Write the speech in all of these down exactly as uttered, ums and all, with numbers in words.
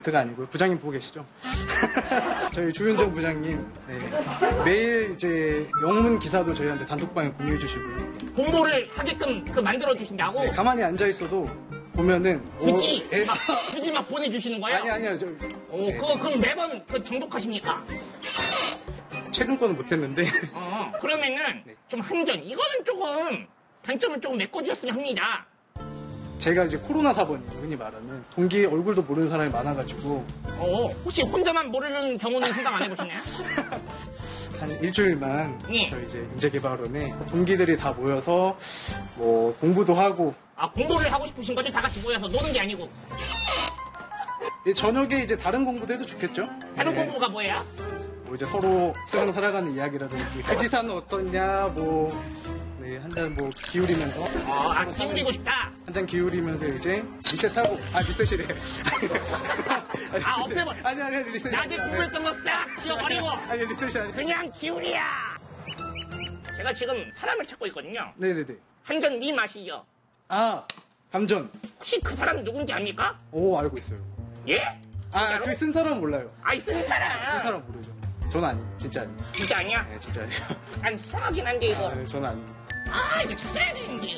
가 아니고요. 부장님 보고 계시죠? 저희 주윤정 부장님 네. 매일 이제 영문 기사도 저희한테 단톡방에 공유해 주시고요. 공부를 하게끔 그 만들어 주신다고? 네, 가만히 앉아 있어도 보면은 굳이 오, 에? 막, 굳이 막 보내주시는 거예요? 아니 아니요. 저, 오, 네. 그거 그럼 매번 그 정독하십니까? 최근 거는 못했는데. 어, 그러면은 네. 좀 한전 이거는 조금 단점을 조금 메꿔주셨으면 합니다. 제가 이제 코로나 사번이에요. 흔히 말하는 동기 얼굴도 모르는 사람이 많아가지고 어, 혹시 혼자만 모르는 경우는 생각 안 해보시나요? 한 일주일만 예. 저희 이제 인재개발원에 동기들이 다 모여서 뭐 공부도 하고. 아, 공부를 하고 싶으신 거죠? 다 같이 모여서 노는 게 아니고. 예, 저녁에 이제 다른 공부도 해도 좋겠죠? 다른 네. 공부가 뭐예요? 뭐 이제 서로 세상 살아가는 이야기라든지 그 지사는 어떻냐 뭐 네, 한 잔 뭐 기울이면서 어, 아, 기울이고 싶다. 한 잔 기울이면서 이제 리셋하고 아 리셋이래. 아, 없애버. 아니 아니 아니 리셋. 낮에 공부했던 거 싹 지워버리고 아니 리셋이 아니. 그냥 기울이야. 제가 지금 사람을 찾고 있거든요. 네네네. 한전 미 맛이요. 아 감전. 혹시 그 사람 누군지 압니까? 오 알고 있어요. 예? 아 그 쓴 사람 몰라요. 아이, 쓴 사람. 쓴 사람 모르죠. 저는 아니 진짜 아니에요. 진짜 아니야? 네 진짜 아니에요. 아니, 이상하긴 한데, 이거. 아, 네, 저는 아니에요. 아, 이거 찾아야 되는데요.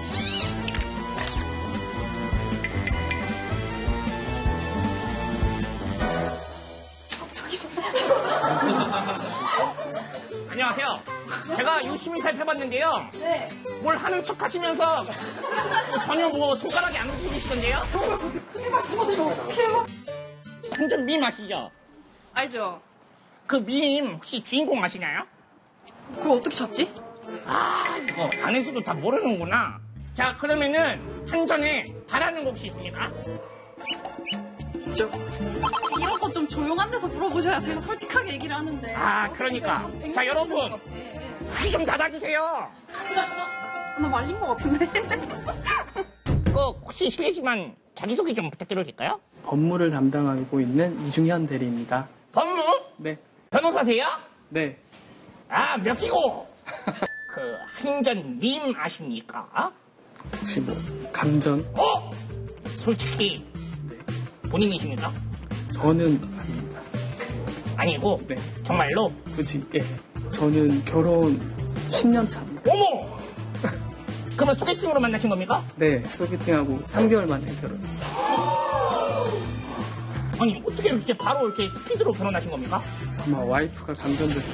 안녕하세요. 제가 유심히 살펴봤는데요. 네. 뭘 하는 척 하시면서 뭐 전혀 뭐 손가락이 안 움직이시던데요? 그걸 저렇게 크게 말씀하시면 어떡해요? 완전 밈 아시죠? 알죠? 그 밈 혹시 주인공 아시나요? 그걸 어떻게 찾지? 아, 이거 안에서도 다 모르는구나. 자, 그러면은 한전에 바라는 거 혹시 있습니까? 있죠. 이런 거 좀 조용한 데서 물어보셔야 제가 솔직하게 얘기를 하는데. 아, 그러니까. 자, 여러분. 귀 좀 닫아주세요. 나 말린 것 같은데. 그 혹시 실례지만 자기소개 좀 부탁드려도 될까요? 법무를 담당하고 있는 이중현 대리입니다. 법무? 네, 변호사세요? 네. 아, 몇 기고? 그 한전 밈 아십니까? 혹시 뭐 감전? 어? 솔직히 본인이십니까? 저는 아닙니다. 아니고 네, 정말로? 굳이 예. 저는 결혼 십 년 차입니다. 어머! 그러면 소개팅으로 만나신 겁니까? 네, 소개팅하고 삼 개월 만에 결혼했어요. 아니, 어떻게 이렇게 바로 이렇게 스피드로 결혼하신 겁니까? 아마 와이프가 감전돼서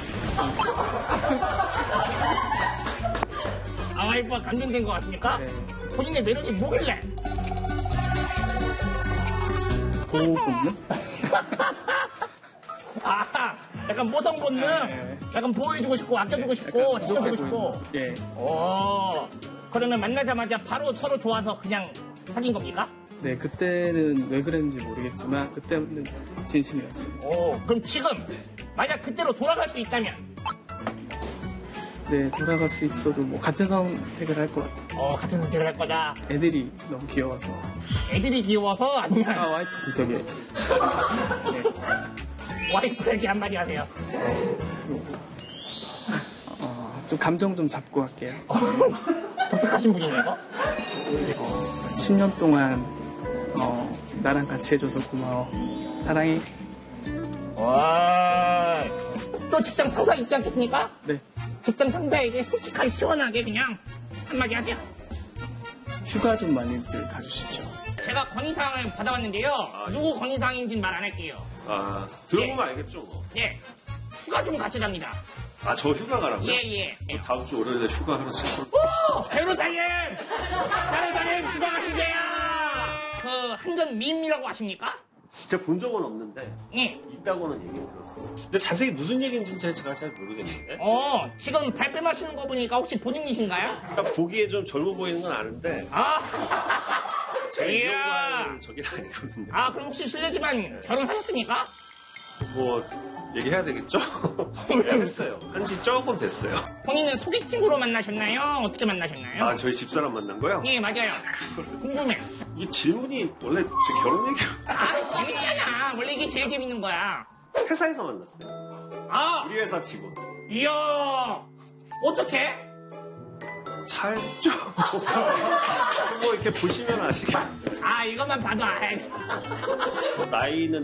아, 와이프가 감정된 것 같습니까? 네. 본인의 매력이 뭐길래? 보호 본능? 아, 약간 모성 본능? 네. 약간 보호해주고 싶고, 아껴주고 싶고, 약간 지켜주고 부족해 싶고. 보이는. 예, 오, 그러면 만나자마자 바로 서로 좋아서 그냥 사귄 겁니까? 네, 그때는 왜 그랬는지 모르겠지만 그때는 진심이었어요. 오, 그럼 지금 만약 그때로 돌아갈 수 있다면? 네, 돌아갈 수 있어도 뭐 같은 선택을 할 것 같아요. 어, 같은 선택을 할 거다. 애들이 너무 귀여워서. 애들이 귀여워서 아니면 아, 와이프도 되게. 네. 와이프에게 한마디 하세요. 어, 좀 감정 좀 잡고 할게요. 독특하신 분이네, 이거? 십 년 동안 어, 나랑 같이 해줘서 고마워. 사랑해. 와, 또 직장 상사 있지 않겠습니까? 네. 직장 상사에게 솔직하게 시원하게 그냥 한마디 하세요. 휴가 좀 많이들 가주십시오. 제가 건의사항을 받아왔는데요. 누구 건의사항인지는 말 안 할게요. 아, 들어보면 알겠죠, 뭐. 예, 휴가 좀 가시랍니다. 아, 저 휴가 가라고요? 예, 예. 저 다음 주 월요일에 휴가 하러 쓸 오! 변호사님! 변호사님, 휴가 가시게요! 그, 한전 밈이라고 아십니까? 진짜 본 적은 없는데, 예. 있다고는 얘기 들었었어요. 근데 자세히 무슨 얘기인지 제가 잘 모르겠는데. 어, 지금 발뺌하시는 거 보니까 혹시 본인이신가요? 그러니까 보기에 좀 젊어 보이는 건 아는데, 아! 제가 이 이야. 정도 하는 저게 아니거든요. 아, 그럼 혹시 실례지만 결혼하셨습니까? 뭐, 얘기해야 되겠죠? 했어요. 한지 조금 됐어요. 본인은 소개팅으로 만나셨나요? 어떻게 만나셨나요? 아, 저희 집사람 만난 거요? 예, 맞아요. 궁금해. 이 질문이 원래 제 결혼 얘기 아, 재밌잖아. 원래 이게 제일 재밌는 거야. 회사에서 만났어요. 아, 우리 회사 직원. 이야. 어떻게? 살죠. 뭐 이렇게 보시면 아시겠죠. 아, 이것만 봐도 알. 나이는